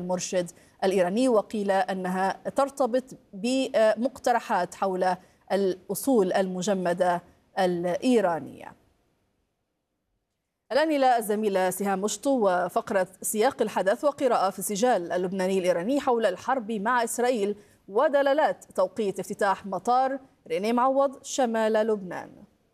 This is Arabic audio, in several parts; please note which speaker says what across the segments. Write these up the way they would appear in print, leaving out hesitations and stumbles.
Speaker 1: المرشد الإيراني، وقيل أنها ترتبط بمقترحات حول الأصول المجمدة الإيرانية. الآن إلى الزميلة سهام مشطو وفقرة سياق الحدث وقراءة في السجال اللبناني الإيراني حول الحرب مع إسرائيل ودلالات توقيت افتتاح مطار ريني معوض شمال لبنان.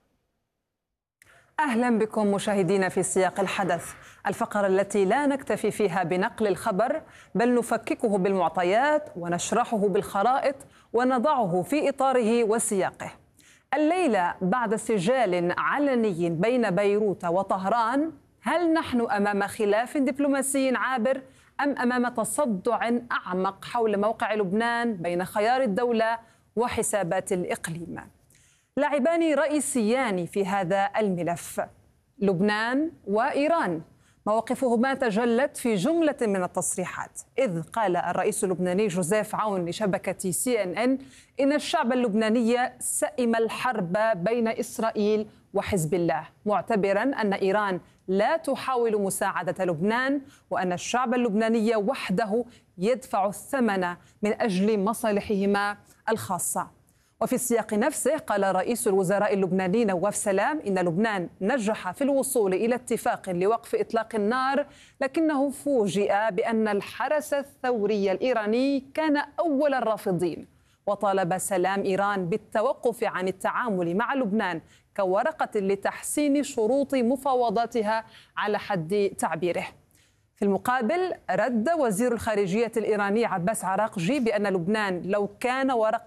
Speaker 2: أهلا بكم مشاهدينا في سياق الحدث، الفقرة التي لا نكتفي فيها بنقل الخبر بل نفككه بالمعطيات ونشرحه بالخرائط ونضعه في إطاره وسياقه. الليلة بعد سجال علني بين بيروت وطهران، هل نحن أمام خلاف دبلوماسي عابر أم أمام تصدع أعمق حول موقع لبنان بين خيار الدولة وحسابات الإقليم؟ لاعبان رئيسيان في هذا الملف، لبنان وإيران، مواقفهما تجلت في جملة من التصريحات، إذ قال الرئيس اللبناني جوزيف عون لشبكة CNN إن الشعب اللبناني سئم الحرب بين إسرائيل وحزب الله، معتبرا أن إيران لا تحاول مساعدة لبنان وأن الشعب اللبناني وحده يدفع الثمن من أجل مصالحهما الخاصة. وفي السياق نفسه قال رئيس الوزراء اللبناني نواف سلام إن لبنان نجح في الوصول إلى اتفاق لوقف إطلاق النار، لكنه فوجئ بأن الحرس الثوري الإيراني كان أول الرافضين. وطالب سلام إيران بالتوقف عن التعامل مع لبنان كورقة لتحسين شروط مفاوضاتها على حد تعبيره. في المقابل رد وزير الخارجية الإيراني عباس عراقجي بأن لبنان لو كان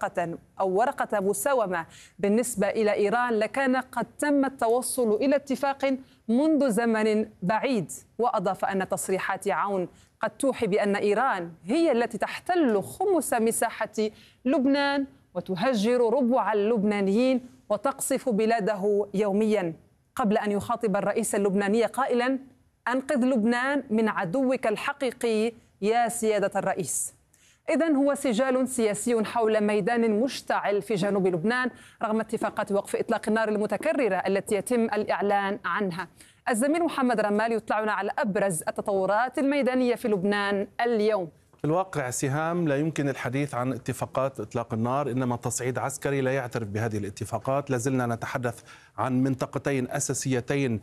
Speaker 2: ورقة مساومة بالنسبة إلى إيران لكان قد تم التوصل إلى اتفاق منذ زمن بعيد. وأضاف أن تصريحات عون قد توحي بأن إيران هي التي تحتل خمس مساحة لبنان وتهجر ربع اللبنانيين وتقصف بلاده يوميا، قبل أن يخاطب الرئيس اللبناني قائلا: أنقذ لبنان من عدوك الحقيقي يا سيادة الرئيس. إذن هو سجال سياسي حول ميدان مشتعل في جنوب لبنان رغم اتفاقات وقف إطلاق النار المتكررة التي يتم الإعلان عنها. الزميل محمد رمال يطلعنا على أبرز التطورات الميدانية في لبنان اليوم.
Speaker 3: في الواقع سهام لا يمكن الحديث عن اتفاقات إطلاق النار، إنما تصعيد عسكري لا يعترف بهذه الاتفاقات. لازلنا نتحدث عن منطقتين أساسيتين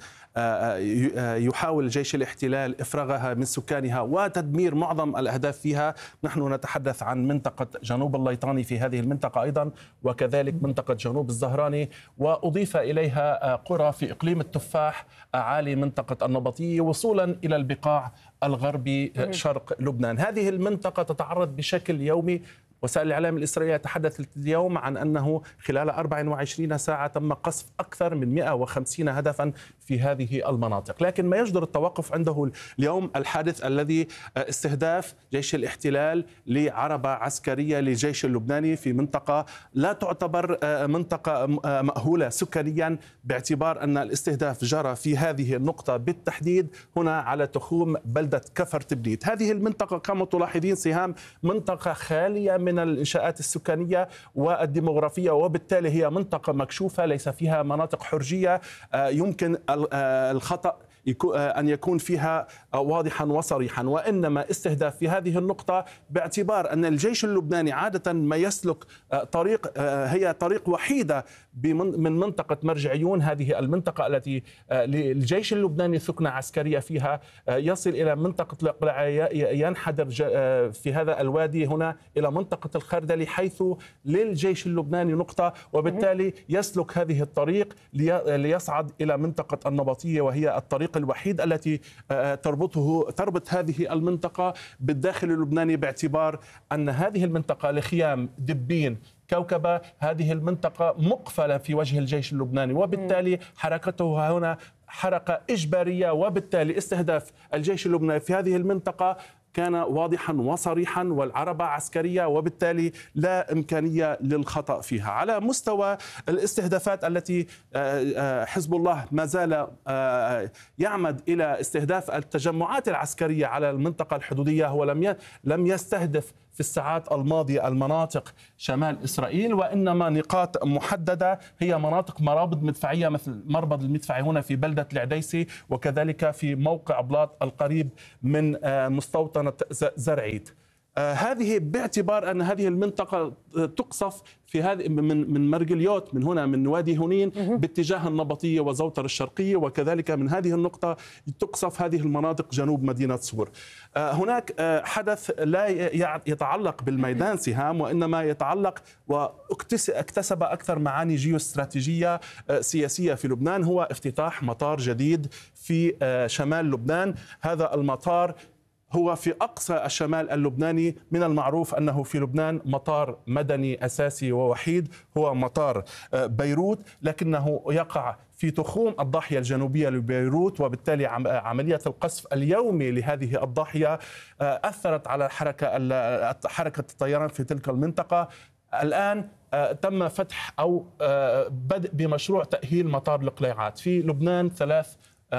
Speaker 3: يحاول جيش الاحتلال إفراغها من سكانها وتدمير معظم الأهداف فيها. نحن نتحدث عن منطقة جنوب الليطاني في هذه المنطقة أيضا، وكذلك منطقة جنوب الزهراني، وأضيف إليها قرى في إقليم التفاح أعالي منطقة النبطية وصولا إلى البقاع الغربي شرق لبنان. هذه المنطقة تتعرض بشكل يومي. وسائل الإعلام الإسرائيلية تحدثت اليوم عن أنه خلال 24 ساعة تم قصف أكثر من 150 هدفا في هذه المناطق. لكن ما يجدر التوقف عنده اليوم الحادث الذي استهداف جيش الاحتلال لعربة عسكرية للجيش اللبناني في منطقة لا تعتبر منطقة مأهولة سكانيا، باعتبار أن الاستهداف جرى في هذه النقطة بالتحديد هنا على تخوم بلدة كفر تبنيت. هذه المنطقة كما تلاحظين سهام منطقة خالية من الإنشاءات السكانية والديموغرافية، وبالتالي هي منطقة مكشوفة ليس فيها مناطق حرجية يمكن الخطأ أن يكون فيها واضحا وصريحا، وإنما استهداف في هذه النقطة باعتبار أن الجيش اللبناني عادة ما يسلك طريق هي طريق وحيدة من منطقة مرجعيون، هذه المنطقة التي الجيش اللبناني ثكنة عسكرية فيها، يصل إلى منطقة القلعة، ينحدر في هذا الوادي هنا إلى منطقة الخردلي حيث للجيش اللبناني نقطة، وبالتالي يسلك هذه الطريق ليصعد إلى منطقة النبطية، وهي الطريق الوحيد التي تربط هذه المنطقة بالداخل اللبناني، باعتبار أن هذه المنطقة لخيام دبين كوكبة، هذه المنطقة مقفلة في وجه الجيش اللبناني، وبالتالي حركته هنا حركة إجبارية، وبالتالي استهداف الجيش اللبناني في هذه المنطقة كان واضحا وصريحا والعربة عسكرية، وبالتالي لا إمكانية للخطأ فيها. على مستوى الاستهدافات التي حزب الله ما زال يعمد إلى استهداف التجمعات العسكرية على المنطقة الحدودية، هو لم يستهدف في الساعات الماضية المناطق شمال إسرائيل، وإنما نقاط محددة هي مناطق مرابط مدفعية مثل مربط المدفعي هنا في بلدة العديسي، وكذلك في موقع بلاط القريب من مستوطنة زرعيت. هذه باعتبار أن هذه المنطقة تقصف في هذه من مرجليوت من هنا من وادي هنين باتجاه النبطية وزوتر الشرقية، وكذلك من هذه النقطة تقصف هذه المناطق جنوب مدينة صور. هناك حدث لا يتعلق بالميدان سهام، وإنما يتعلق واكتسب أكثر معاني جيوستراتيجية سياسية في لبنان، هو افتتاح مطار جديد في شمال لبنان. هذا المطار هو في أقصى الشمال اللبناني. من المعروف أنه في لبنان مطار مدني أساسي ووحيد هو مطار بيروت، لكنه يقع في تخوم الضاحية الجنوبية لبيروت، وبالتالي عملية القصف اليومي لهذه الضاحية أثرت على حركة الطيران في تلك المنطقة. الآن تم فتح أو بدء بمشروع تأهيل مطار القليعات. في لبنان 3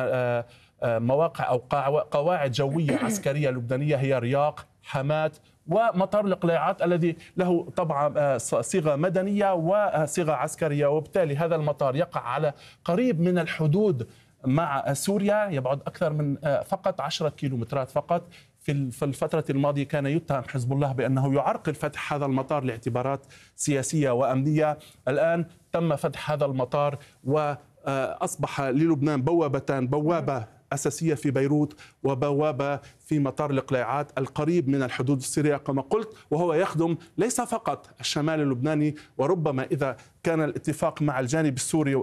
Speaker 3: مواقع أو قواعد جوية عسكرية لبنانية هي رياق، حمات، ومطار القليعات الذي له طبعا صيغة مدنية وصيغة عسكرية، وبالتالي هذا المطار يقع على قريب من الحدود مع سوريا، يبعد أكثر من فقط 10 كيلومترات فقط. في الفترة الماضية كان يتهم حزب الله بأنه يعرقل فتح هذا المطار لاعتبارات سياسية وأمنية. الآن تم فتح هذا المطار وأصبح للبنان بوابتان، بوابة أساسية في بيروت وبوابة في مطار القليعات القريب من الحدود السورية كما قلت، وهو يخدم ليس فقط الشمال اللبناني، وربما إذا كان الاتفاق مع الجانب السوري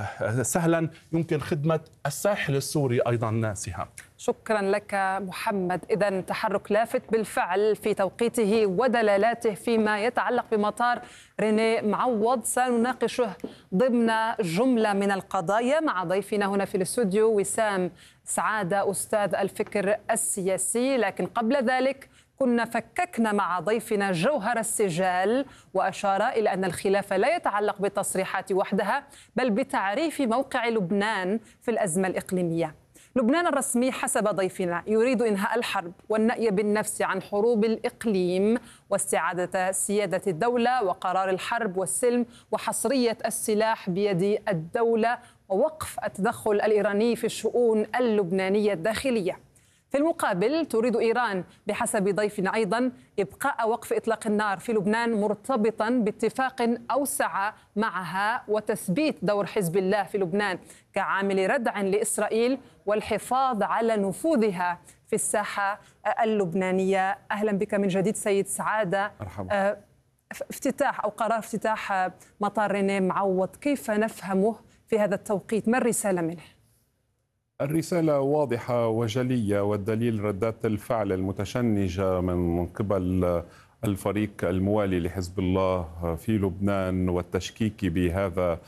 Speaker 3: سهلا يمكن خدمة الساحل السوري أيضا سهام.
Speaker 2: شكرا لك محمد. إذن تحرك لافت بالفعل في توقيته ودلالاته فيما يتعلق بمطار ريني معوض سنناقشه ضمن جملة من القضايا مع ضيفنا هنا في الاستوديو وسام سعادة أستاذ الفكر السياسي. لكن قبل ذلك كنا فككنا مع ضيفنا جوهر السجال، وأشار إلى أن الخلاف لا يتعلق بالتصريحات وحدها بل بتعريف موقع لبنان في الأزمة الإقليمية. لبنان الرسمي حسب ضيفنا يريد إنهاء الحرب والنأي بالنفس عن حروب الإقليم واستعادة سيادة الدولة وقرار الحرب والسلم وحصرية السلاح بيد الدولة ووقف التدخل الإيراني في الشؤون اللبنانية الداخلية. في المقابل تريد إيران بحسب ضيفنا أيضا إبقاء وقف إطلاق النار في لبنان مرتبطا باتفاق أوسع معها وتثبيت دور حزب الله في لبنان كعامل ردع لإسرائيل والحفاظ على نفوذها في الساحة اللبنانية. أهلا بك من جديد سيد سعادة.
Speaker 4: مرحبا.
Speaker 2: افتتاح أو قرار افتتاح مطار ريني معوض كيف نفهمه في هذا التوقيت؟ ما الرسالة منه؟
Speaker 4: الرسالة واضحة وجلية، والدليل ردات الفعل المتشنجة من قبل الفريق الموالي لحزب الله في لبنان والتشكيك بهذا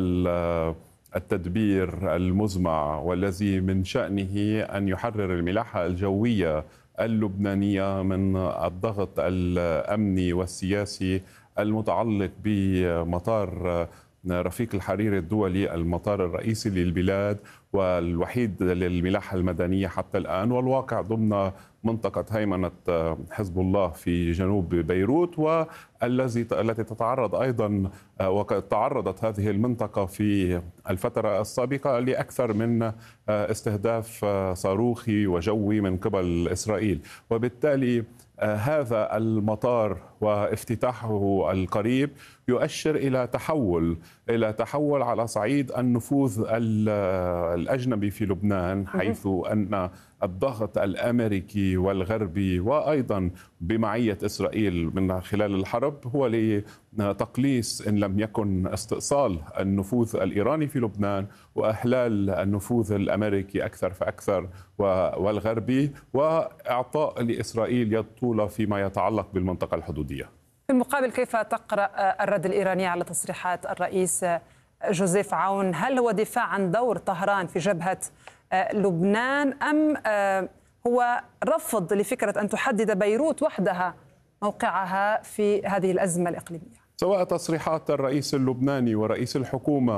Speaker 4: التدبير المزمع والذي من شأنه أن يحرر الملاحة الجوية اللبنانية من الضغط الأمني والسياسي المتعلق بمطار رفيق الحريري الدولي، المطار الرئيسي للبلاد والوحيد للملاحة المدنية حتى الآن، والواقع ضمن منطقة هيمنة حزب الله في جنوب بيروت، التي تتعرض أيضا وقد تعرضت هذه المنطقة في الفترة السابقة لأكثر من استهداف صاروخي وجوي من قبل إسرائيل. وبالتالي هذا المطار وافتتاحه القريب يؤشر إلى تحول على صعيد النفوذ الأجنبي في لبنان، حيث أن الضغط الأمريكي والغربي وأيضا بمعية إسرائيل من خلال الحرب هو لتقليص إن لم يكن استئصال النفوذ الإيراني في لبنان وإحلال النفوذ الأمريكي أكثر فأكثر والغربي، وإعطاء لإسرائيل يد طولة فيما يتعلق بالمنطقة الحدودية.
Speaker 2: في المقابل كيف تقرأ الرد الإيراني على تصريحات الرئيس جوزيف عون؟ هل هو دفاع عن دور طهران في جبهة لبنان أم هو رفض لفكرة أن تحدد بيروت وحدها موقعها في هذه الأزمة الإقليمية؟
Speaker 4: سواء تصريحات الرئيس اللبناني ورئيس الحكومة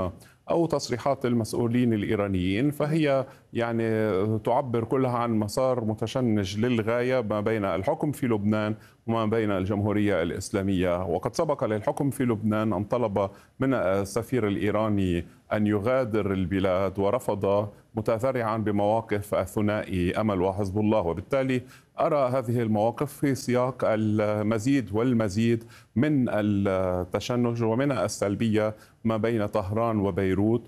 Speaker 4: أو تصريحات المسؤولين الإيرانيين، فهي يعني تعبر كلها عن مسار متشنج للغاية ما بين الحكم في لبنان وما بين الجمهورية الإسلامية. وقد سبق للحكم في لبنان أن طلب من السفير الإيراني أن يغادر البلاد ورفض، متذرعا بمواقف الثنائي أمل وحزب الله. وبالتالي أرى هذه المواقف في سياق المزيد والمزيد من التشنج ومن السلبية ما بين طهران وبيروت،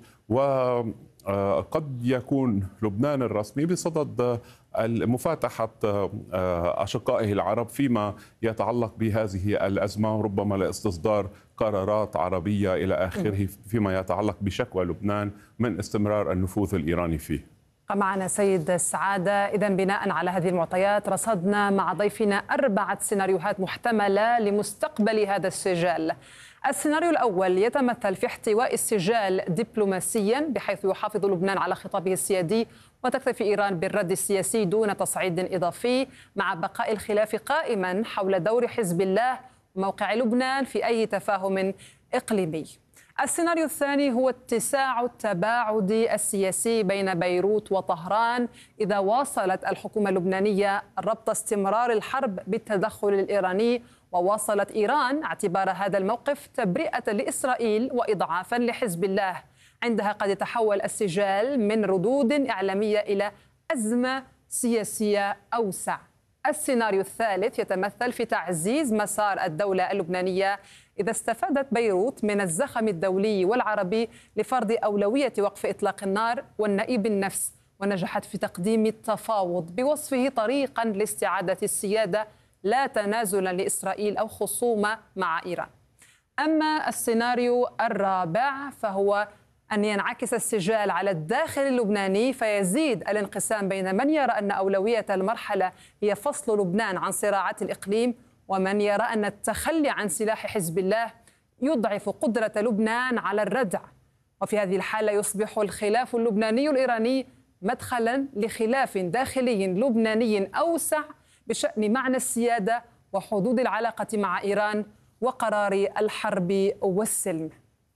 Speaker 4: وقد يكون لبنان الرسمي بصدد مفاتحة أشقائه العرب فيما يتعلق بهذه الأزمة، ربما لاستصدار قرارات عربية إلى آخره فيما يتعلق بشكوى لبنان من استمرار النفوذ الإيراني فيه.
Speaker 2: معنا سيد سعادة. إذا بناء على هذه المعطيات رصدنا مع ضيفنا 4 سيناريوهات محتملة لمستقبل هذا السجال. السيناريو الأول يتمثل في احتواء السجال دبلوماسيا، بحيث يحافظ لبنان على خطابه السيادي وتكتفي إيران بالرد السياسي دون تصعيد إضافي، مع بقاء الخلاف قائما حول دور حزب الله وموقع لبنان في أي تفاهم إقليمي. السيناريو الثاني هو اتساع التباعد السياسي بين بيروت وطهران إذا واصلت الحكومة اللبنانية ربط استمرار الحرب بالتدخل الإيراني، وواصلت إيران اعتبار هذا الموقف تبرئة لإسرائيل وإضعافا لحزب الله. عندها قد يتحول السجال من ردود إعلامية إلى أزمة سياسية أوسع. السيناريو الثالث يتمثل في تعزيز مسار الدولة اللبنانية إذا استفادت بيروت من الزخم الدولي والعربي لفرض أولوية وقف إطلاق النار والنئي النفس، ونجحت في تقديم التفاوض بوصفه طريقا لاستعادة السيادة لا تنازلا لإسرائيل أو خصومة مع إيران. أما السيناريو الرابع فهو أن ينعكس السجال على الداخل اللبناني، فيزيد الانقسام بين من يرى أن أولوية المرحلة هي فصل لبنان عن صراعات الإقليم، ومن يرى أن التخلي عن سلاح حزب الله يضعف قدرة لبنان على الردع. وفي هذه الحالة يصبح الخلاف اللبناني الإيراني مدخلا لخلاف داخلي لبناني أوسع بشأن معنى السيادة وحدود العلاقة مع إيران وقرار الحرب والسلم.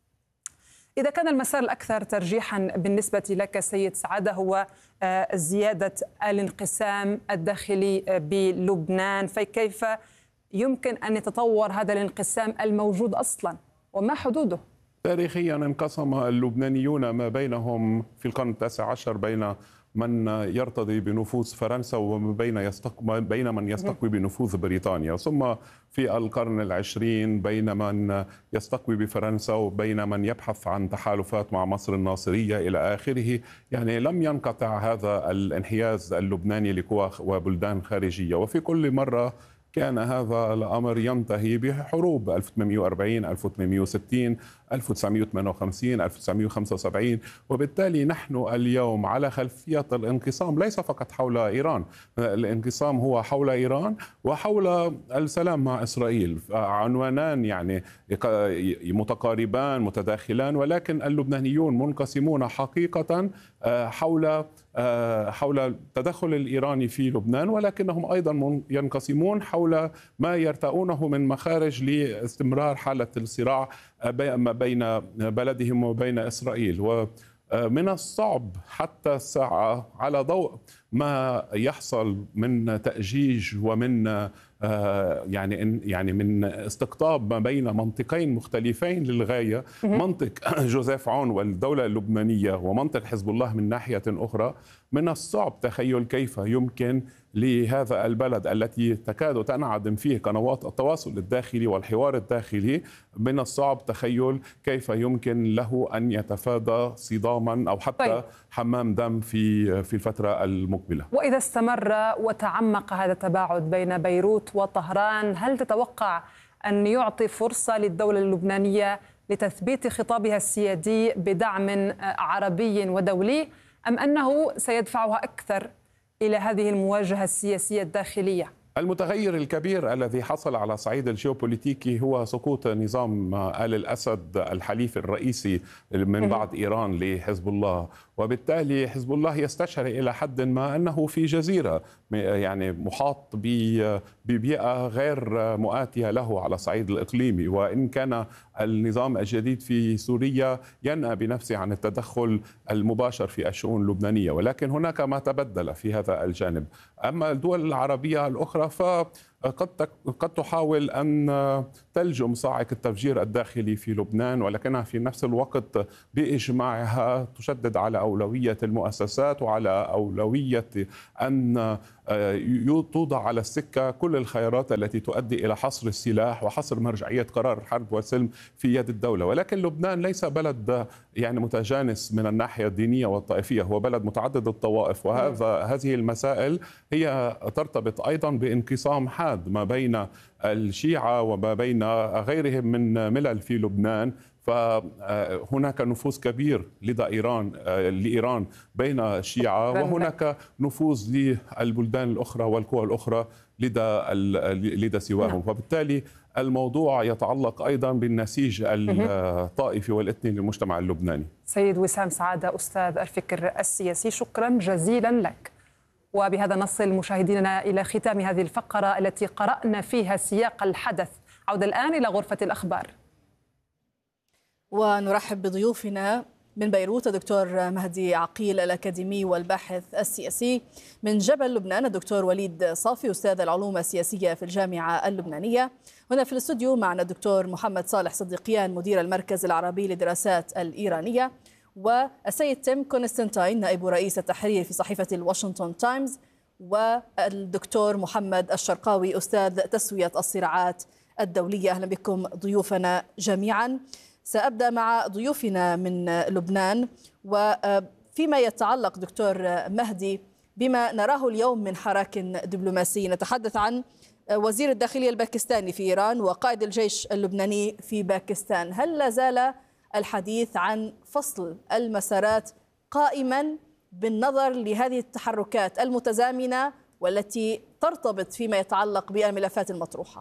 Speaker 2: إذا كان المسار الأكثر ترجيحا بالنسبة لك سيد سعادة هو زيادة الانقسام الداخلي بلبنان، فكيف يمكن أن يتطور هذا الانقسام الموجود أصلا وما حدوده؟
Speaker 4: تاريخيا انقسم اللبنانيون ما بينهم في القرن ال19 بين من يرتضي بنفوذ فرنسا بين من يستقوي بنفوذ بريطانيا، ثم في القرن العشرين بين من يستقوي بفرنسا وبين من يبحث عن تحالفات مع مصر الناصرية إلى آخره. يعني لم ينقطع هذا الانحياز اللبناني لقوى وبلدان خارجية، وفي كل مرة كان هذا الأمر ينتهي بحروب 1840 1860 1958 1975. وبالتالي نحن اليوم على خلفية الانقسام ليس فقط حول إيران، الانقسام هو حول إيران وحول السلام مع إسرائيل، عنوانان يعني متقاربان متداخلان، ولكن اللبنانيون منقسمون حقيقة حول التدخل الإيراني في لبنان، ولكنهم أيضا ينقسمون حول ما يرتؤونه من مخارج لاستمرار حالة الصراع بين بلدهم وبين إسرائيل. ومن الصعب حتى الساعة على ضوء ما يحصل من تأجيج ومن يعني من استقطاب ما بين منطقين مختلفين للغاية، منطق جوزيف عون والدولة اللبنانية ومنطق حزب الله من ناحية أخرى. من الصعب تخيل كيف يمكن لهذا البلد التي تكاد تنعدم فيه قنوات التواصل الداخلي والحوار الداخلي، من الصعب تخيل كيف يمكن له أن يتفادى صداما أو حتى حمام دم في الفترة المقبلة.
Speaker 2: وإذا استمر وتعمق هذا التباعد بين بيروت وطهران، هل تتوقع أن يعطي فرصة للدولة اللبنانية لتثبيت خطابها السيادي بدعم عربي ودولي، أم أنه سيدفعها أكثر إلى هذه المواجهة السياسية الداخلية؟
Speaker 4: المتغير الكبير الذي حصل على صعيد الجيوبوليتيكي هو سقوط نظام آل الأسد الحليف الرئيسي من بعد إيران لحزب الله، وبالتالي حزب الله يستشعر إلى حد ما أنه في جزيرة، يعني محاط ببيئة غير مؤاتية له على الصعيد الإقليمي. وإن كان النظام الجديد في سوريا ينأى بنفسه عن التدخل المباشر في الشؤون اللبنانية، ولكن هناك ما تبدل في هذا الجانب. أما الدول العربية الأخرى قد تحاول أن تلجم صاعقة التفجير الداخلي في لبنان، ولكنها في نفس الوقت بإجماعها تشدد على أولوية المؤسسات وعلى أولوية أن توضع على السكة كل الخيارات التي تؤدي إلى حصر السلاح وحصر مرجعية قرار الحرب والسلم في يد الدولة. ولكن لبنان ليس بلد يعني متجانس من الناحية الدينية والطائفية، هو بلد متعدد الطوائف، هذه المسائل هي ترتبط أيضا بانقسام حاد ما بين الشيعة وما بين غيرهم من ملل في لبنان. فهناك نفوذ كبير لدى لإيران بين الشيعة، وهناك نفوذ للبلدان الأخرى والقوى الأخرى لدى سواهم. وبالتالي الموضوع يتعلق أيضا بالنسيج الطائفي والإثني للمجتمع اللبناني.
Speaker 2: سيد وسام سعادة، أستاذ الفكر السياسي، شكرا جزيلا لك. وبهذا نصل مشاهدينا إلى ختام هذه الفقرة التي قرأنا فيها سياق الحدث. عودة الآن إلى غرفة الأخبار،
Speaker 1: ونرحب بضيوفنا من بيروت الدكتور مهدي عقيل الأكاديمي والباحث السياسي، من جبل لبنان الدكتور وليد صافي أستاذ العلوم السياسية في الجامعة اللبنانية. هنا في الاستوديو معنا الدكتور محمد صالح صديقيان مدير المركز العربي للدراسات الإيرانية، والسيد تيم كونستانتين نائب رئيس التحرير في صحيفة الواشنطن تايمز، والدكتور محمد الشرقاوي أستاذ تسوية الصراعات الدولية. أهلا بكم ضيوفنا جميعا. سأبدأ مع ضيوفنا من لبنان، وفيما يتعلق دكتور مهدي بما نراه اليوم من حراك دبلوماسي، نتحدث عن وزير الداخلية الباكستاني في إيران وقائد الجيش اللبناني في باكستان. هل لا زال الحديث عن فصل المسارات قائما بالنظر لهذه التحركات المتزامنة والتي ترتبط فيما يتعلق بالملفات المطروحة؟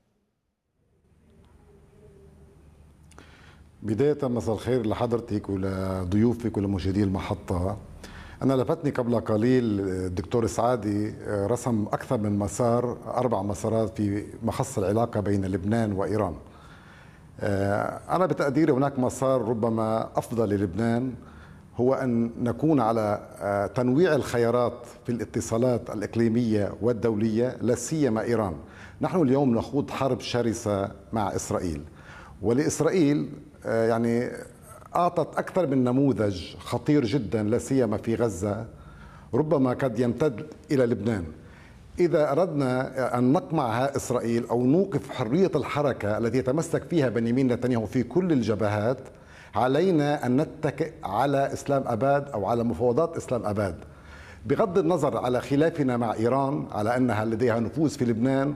Speaker 5: بداية مساء الخير لحضرتك ولضيوفك ولمشاهدي المحطة. أنا لفتني قبل قليل الدكتور سعادي رسم أكثر من مسار، 4 مسارات في مخص العلاقة بين لبنان وإيران. أنا بتقديري هناك مسار ربما أفضل للبنان، هو أن نكون على تنويع الخيارات في الاتصالات الإقليمية والدولية، لا سيما إيران. نحن اليوم نخوض حرب شرسة مع إسرائيل، ولإسرائيل يعني أعطت أكثر من نموذج خطير جدا لا سيما في غزة، ربما قد يمتد إلى لبنان. إذا أردنا أن نقمع إسرائيل أو نوقف حرية الحركة التي يتمسك فيها بنيامين نتنياهو في كل الجبهات، علينا أن نتكئ على إسلام أباد أو على مفاوضات إسلام أباد، بغض النظر على خلافنا مع إيران على أنها لديها نفوذ في لبنان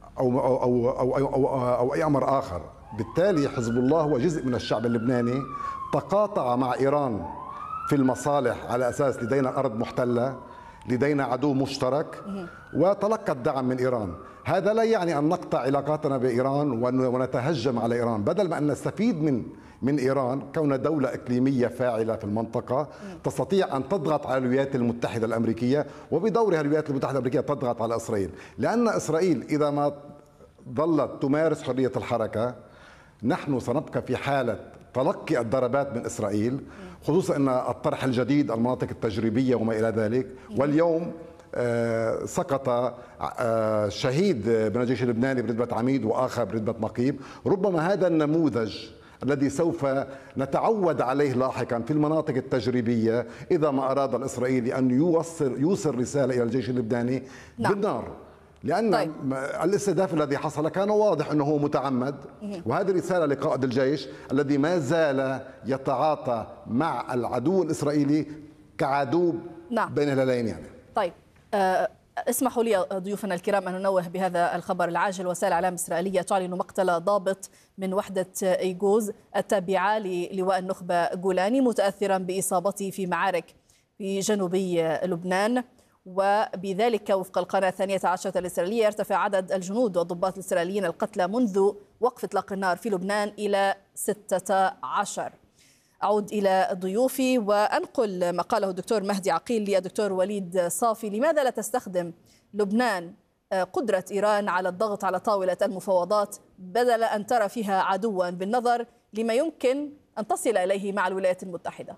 Speaker 5: أو أي أمر آخر. بالتالي حزب الله هو جزء من الشعب اللبناني، تقاطع مع إيران في المصالح على أساس لدينا أرض محتلة، لدينا عدو مشترك، وتلقى الدعم من إيران. هذا لا يعني أن نقطع علاقاتنا بإيران ونتهجم على إيران، بدل ما أن نستفيد من إيران كون دولة إقليمية فاعلة في المنطقة تستطيع أن تضغط على الولايات المتحدة الأمريكية، وبدورها الولايات المتحدة الأمريكية تضغط على إسرائيل. لأن إسرائيل إذا ما ظلت تمارس حرية الحركة، نحن سنبقى في حالة تلقي الضربات من إسرائيل، خصوصا أن الطرح الجديد المناطق التجريبية وما إلى ذلك. واليوم سقط شهيد من الجيش اللبناني برتبة عميد وآخر برتبة نقيب. ربما هذا النموذج الذي سوف نتعود عليه لاحقا في المناطق التجريبية إذا ما أراد الإسرائيلي أن يوصل رسالة إلى الجيش اللبناني بالنار. لأن الاستهداف الذي حصل كان واضح أنه متعمد، وهذه رسالة لقائد الجيش الذي ما زال يتعاطى مع العدو الإسرائيلي كعدو بين الهلالين يعني.
Speaker 1: طيب اسمحوا لي ضيوفنا الكرام أن ننوه بهذا الخبر العاجل. وسائل إعلام إسرائيلية تعلن مقتل ضابط من وحدة إيجوز التابعة للواء النخبة جولاني متأثرا بإصابته في معارك في جنوبي لبنان. وبذلك وفق القناة 12 الإسرائيلية يرتفع عدد الجنود والضباط الإسرائيليين القتلى منذ وقف إطلاق النار في لبنان إلى 16. أعود إلى ضيوفي وأنقل ما قاله الدكتور مهدي عقيل للدكتور وليد صافي. لماذا لا تستخدم لبنان قدرة إيران على الضغط على طاولة المفاوضات بدل أن ترى فيها عدوا بالنظر لما يمكن أن تصل إليه مع الولايات المتحدة؟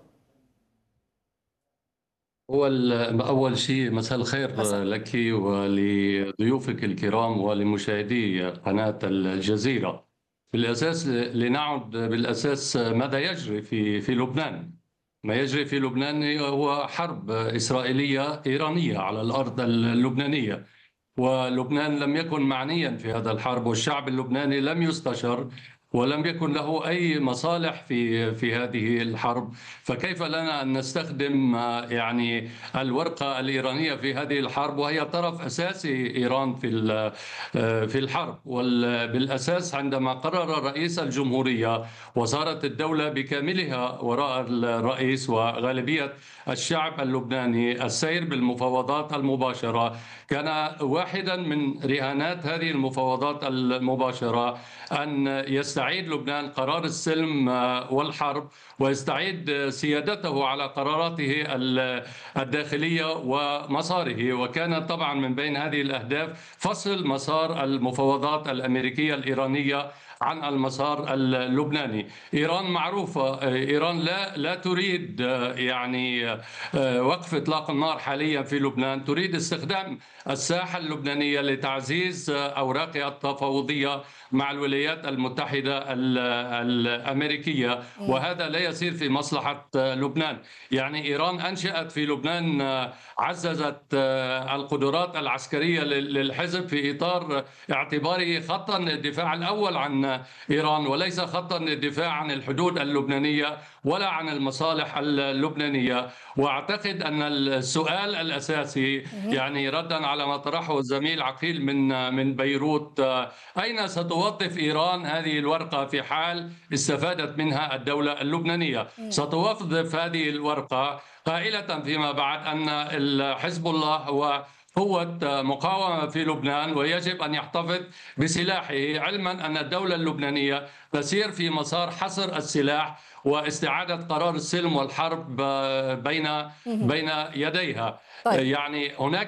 Speaker 6: أول شيء مساء الخير لك ولضيوفك الكرام ولمشاهدي قناة الجزيرة. بالأساس لنعد بالأساس ماذا يجري في لبنان. ما يجري في لبنان هو حرب إسرائيلية إيرانية على الأرض اللبنانية، ولبنان لم يكن معنيا في هذا الحرب، والشعب اللبناني لم يستشر ولم يكن له أي مصالح في هذه الحرب. فكيف لنا أن نستخدم يعني الورقة الإيرانية في هذه الحرب وهي طرف أساسي إيران في الحرب؟ وبالأساس عندما قرر رئيس الجمهورية وصارت الدولة بكاملها وراء الرئيس وغالبية الشعب اللبناني السير بالمفاوضات المباشرة، كان واحدا من رهانات هذه المفاوضات المباشرة أن يستعيد لبنان قرار السلم والحرب ويستعيد سيادته على قراراته الداخلية ومساره. وكان طبعا من بين هذه الأهداف فصل مسار المفاوضات الأمريكية الإيرانية عن المسار اللبناني. إيران معروفة، إيران لا تريد يعني وقف إطلاق النار حاليا في لبنان، تريد استخدام الساحة اللبنانية لتعزيز أوراقها التفاوضية مع الولايات المتحدة الأمريكية، وهذا لا يسير في مصلحة لبنان. يعني إيران أنشأت في لبنان، عززت القدرات العسكرية للحزب في إطار اعتباره خطا الدفاع الأول عن إيران وليس خطا الدفاع عن الحدود اللبنانية ولا عن المصالح اللبنانية. وأعتقد أن السؤال الأساسي يعني ردا على ما طرحه الزميل عقيل من بيروت، أين ستوظف إيران هذه الورقة في حال استفادت منها الدولة اللبنانية؟ ستوظف هذه الورقة قائلة فيما بعد أن حزب الله هو قوة مقاومة في لبنان ويجب أن يحتفظ بسلاحه، علما أن الدولة اللبنانية تسير في مسار حصر السلاح واستعادة قرار السلم والحرب بين يديها.
Speaker 1: طيب.
Speaker 6: يعني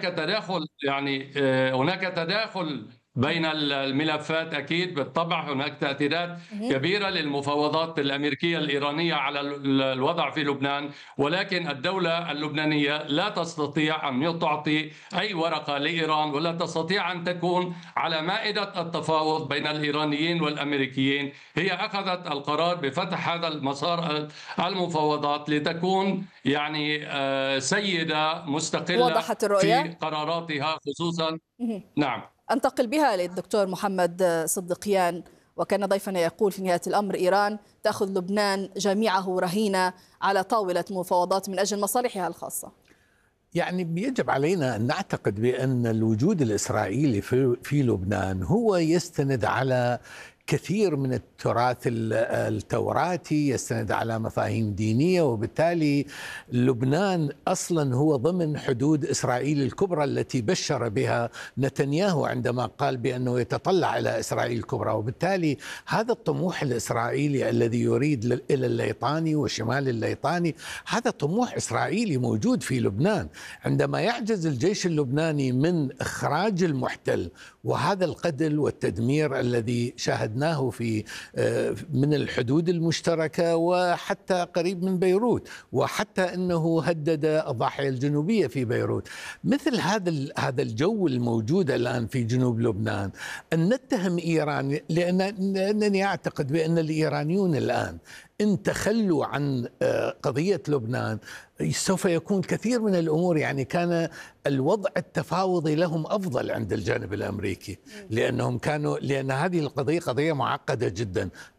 Speaker 6: هناك تداخل بين الملفات. أكيد بالطبع هناك تأثيرات كبيرة للمفاوضات الأمريكية الإيرانية على الوضع في لبنان، ولكن الدولة اللبنانية لا تستطيع أن تعطي أي ورقة لإيران ولا تستطيع أن تكون على مائدة التفاوض بين الإيرانيين والأمريكيين. هي أخذت القرار بفتح هذا المسار المفاوضات لتكون يعني سيدة مستقلة
Speaker 1: وضحت الرؤية
Speaker 6: في قراراتها خصوصا. نعم.
Speaker 1: أنتقل بها للدكتور محمد صدقيان، وكان ضيفنا يقول في نهاية الأمر إيران تأخذ لبنان جميعه رهينة على طاولة مفاوضات من أجل مصالحها الخاصة.
Speaker 7: يعني يجب علينا أن نعتقد بأن الوجود الإسرائيلي في لبنان هو يستند على كثير من التراث التوراتي، يستند على مفاهيم دينية، وبالتالي لبنان أصلا هو ضمن حدود إسرائيل الكبرى التي بشر بها نتنياهو عندما قال بأنه يتطلع إلى إسرائيل الكبرى. وبالتالي هذا الطموح الإسرائيلي الذي يريد إلى الليطاني وشمال الليطاني، هذا طموح إسرائيلي موجود في لبنان. عندما يعجز الجيش اللبناني من إخراج المحتل وهذا القتل والتدمير الذي شاهدناه في من الحدود المشتركة وحتى قريب من بيروت، وحتى أنه هدد الضاحية الجنوبية في بيروت، مثل هذا الجو الموجود الآن في جنوب لبنان، أن نتهم إيران، لأنني أعتقد بأن الإيرانيون الآن إن تخلوا عن قضية لبنان سوف يكون كثير من الأمور، يعني كان الوضع التفاوضي لهم أفضل عند الجانب الأمريكي، لأن هذه القضية قضية معقدة جدا.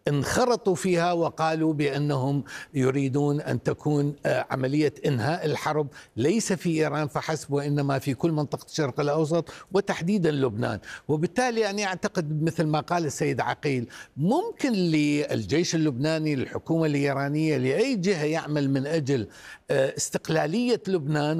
Speaker 7: انخرطوا فيها وقالوا بأنهم يريدون أن تكون عملية إنهاء الحرب ليس في إيران فحسب وإنما في كل منطقة الشرق الأوسط وتحديدا لبنان. وبالتالي أنا أعتقد مثل ما قال السيد عقيل ممكن للجيش اللبناني، للحكومة الإيرانية، لأي جهة يعمل من أجل استقلالية لبنان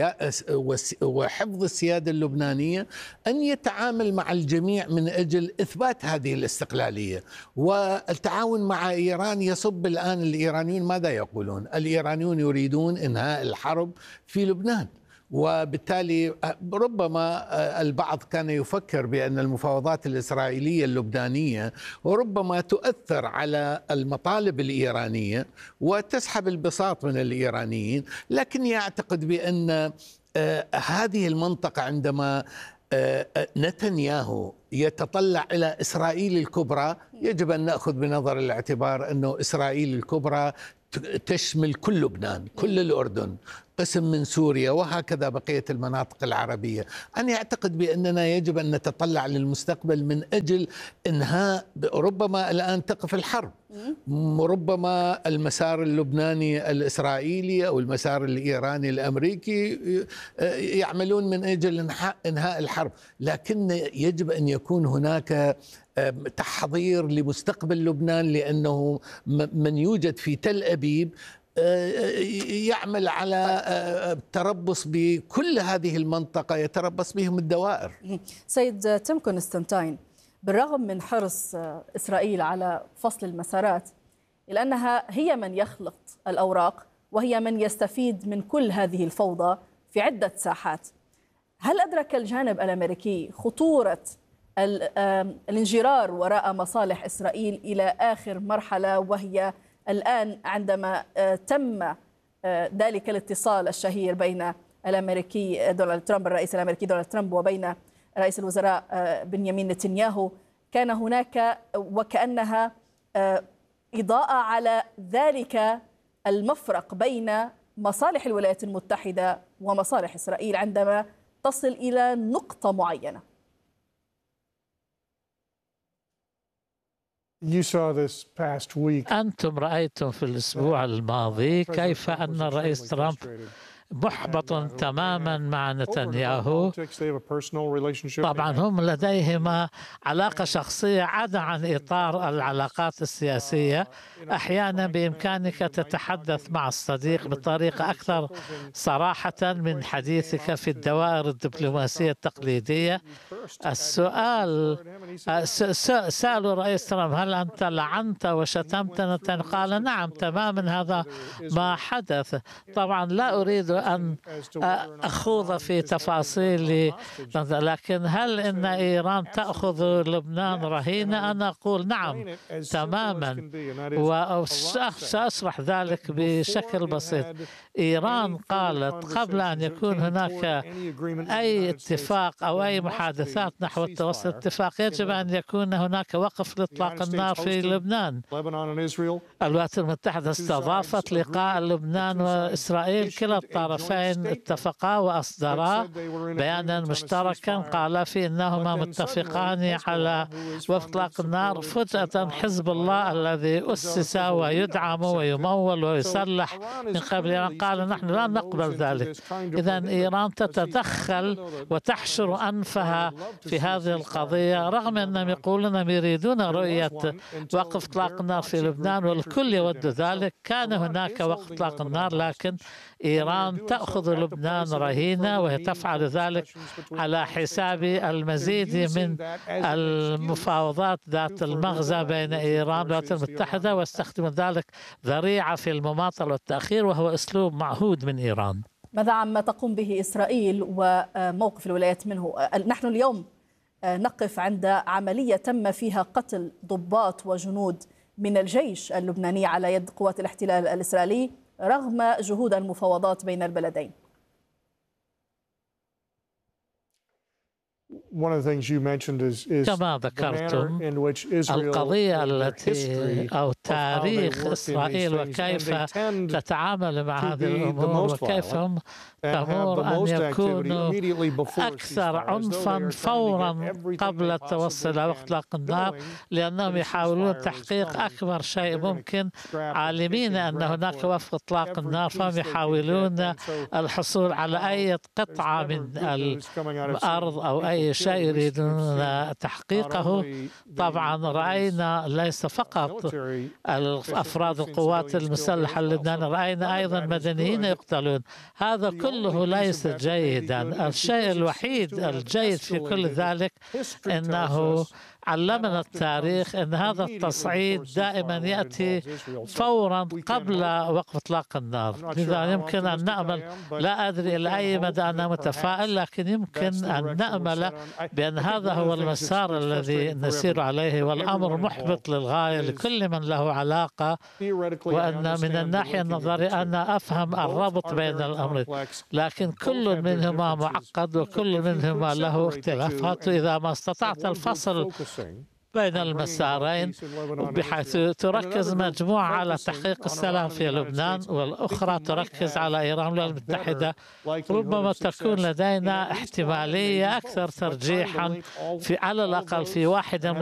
Speaker 7: وحفظ السيادة اللبنانية أن يتعامل مع الجميع من أجل إثبات هذه الاستقلالية. والتعاون مع إيران يصب الآن الإيرانيون ماذا يقولون؟ الإيرانيون يريدون إنهاء الحرب في لبنان، وبالتالي ربما البعض كان يفكر بأن المفاوضات الإسرائيلية اللبنانية وربما تؤثر على المطالب الإيرانية وتسحب البساط من الإيرانيين، لكن أعتقد بأن هذه المنطقة عندما نتنياهو يتطلع إلى إسرائيل الكبرى يجب أن نأخذ بنظر الاعتبار أنه إسرائيل الكبرى تشمل كل لبنان، كل الأردن، قسم من سوريا، وهكذا بقية المناطق العربية. أنا أعتقد بأننا يجب أن نتطلع للمستقبل من أجل إنهاء، ربما الآن تقف الحرب، ربما المسار اللبناني الإسرائيلي أو المسار الإيراني الأمريكي يعملون من أجل إنهاء الحرب، لكن يجب أن يكون هناك تحضير لمستقبل لبنان، لأنه من يوجد في تل أبيب يعمل على تربص بكل هذه المنطقة، يتربص بهم الدوائر.
Speaker 1: سيد تيم كونستانتين، بالرغم من حرص إسرائيل على فصل المسارات إلا أنها هي من يخلق الأوراق وهي من يستفيد من كل هذه الفوضى في عدة ساحات. هل أدرك الجانب الأمريكي خطورة الانجرار وراء مصالح إسرائيل إلى آخر مرحلة، وهي الآن عندما تم ذلك الاتصال الشهير بين الأمريكي دونالد ترامب، الرئيس الأمريكي دونالد ترامب، وبين رئيس الوزراء بنيامين نتنياهو، كان هناك وكأنها إضاءة على ذلك المفرق بين مصالح الولايات المتحدة ومصالح إسرائيل عندما تصل إلى نقطة معينة.
Speaker 8: أنتم رأيتم في الأسبوع الماضي كيف أن الرئيس ترامب محبط تماما مع نتنياهو. طبعا هم لديهما علاقة شخصية عدا عن إطار العلاقات السياسية. أحيانا بإمكانك تتحدث مع الصديق بطريقة أكثر صراحة من حديثك في الدوائر الدبلوماسية التقليدية. السؤال سألوا رئيس ترامب هل أنت لعنت وشتمت نتنياهو؟ قال نعم تماما هذا ما حدث. طبعا لا أريد أن أخوض في تفاصيل، لكن هل إن إيران تأخذ لبنان رهينة؟ أنا أقول نعم تماما، وسأشرح ذلك بشكل بسيط. إيران قالت قبل أن يكون هناك أي اتفاق أو أي محادثات نحو التوصل اتفاق يجب أن يكون هناك وقف لإطلاق النار في لبنان. الولايات المتحدة استضافت لقاء لبنان وإسرائيل، كلا الطرفين اتفقا وأصدرا بيانا مشتركا قال فيه أنهما متفقان على وقف إطلاق النار. فجأة حزب الله الذي أسس ويدعم ويمول ويسلح من قبل إيران قال نحن لا نقبل ذلك. إذن إيران تتدخل وتحشر أنفها في هذه القضية، رغم أنهم يقولون يريدون رؤية وقف إطلاق النار في لبنان والكل يود ذلك. كان هناك وقف إطلاق النار، لكن إيران تأخذ لبنان رهينة وهي تفعل ذلك على حساب المزيد من المفاوضات ذات المغزى بين إيران والولايات المتحدة، واستخدم ذلك ذريعة في المماطلة والتأخير، وهو أسلوب معهود من إيران.
Speaker 1: ماذا عما تقوم به إسرائيل وموقف الولايات منه؟ نحن اليوم نقف عند عملية تم فيها قتل ضباط وجنود من الجيش اللبناني على يد قوات الاحتلال الإسرائيلي رغم جهود المفاوضات بين البلدين.
Speaker 8: كما ذكرتم القضية التي أو تاريخ إسرائيل وكيف تتعامل مع هذه الأمور وكيف هم تمر أن يكونوا أكثر عنفا فورا قبل التوصل إلى وقت إطلاق النار، لأنهم يحاولون تحقيق أكبر شيء ممكن، عالمين أن هناك وقف إطلاق النار، فهم يحاولون الحصول على أي قطعة من الأرض أو أي شيء يريدون تحقيقه. طبعا رأينا ليس فقط أفراد القوات المسلحة اللبنانية، رأينا أيضا مدنيين يقتلون. هذا كله ليس جيدا. الشيء الوحيد الجيد في كل ذلك أنه علمنا التاريخ أن هذا التصعيد دائما يأتي فورا قبل وقف إطلاق النار. لذا يمكن أن نأمل، لا أدري إلى أي مدى أنا متفائل، لكن يمكن أن نأمل بأن هذا هو المسار الذي نسير عليه، والأمر محبط للغاية لكل من له علاقة. وأن من الناحية النظرية أنا أفهم الربط بين الأمرين، لكن كل منهما معقد وكل منهما له اختلافات. إذا ما استطعت الفصل بين المسارين بحيث تركز مجموعة على تحقيق السلام في لبنان والأخرى تركز على إيران والولايات المتحدة، ربما تكون لدينا احتمالية أكثر ترجيحا في على الأقل في واحدة من